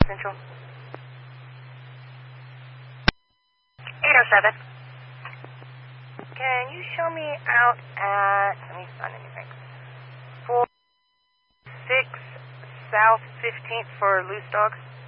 Central. 807. Can you show me out at, let me find anything, 46 South 15th for Loose Dogs?